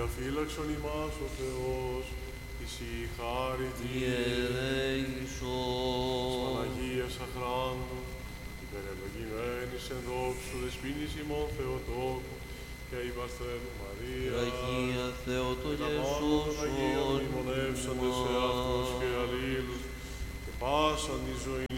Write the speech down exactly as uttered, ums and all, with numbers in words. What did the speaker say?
διαφύλαξον ημάς ο Θεός, εις η χάρητη διελέησον. Παναγίας αχράντου, υπερευλογημένης εν δόξου δεσποίνης ημών Θεοτόκου, και η Παρθένου Μαρία, Αγία Θεότο και τα πάντα των Αγίων μνημονεύσαντες σε αυτούς και αλλήλους, και πάσαν τη ζωή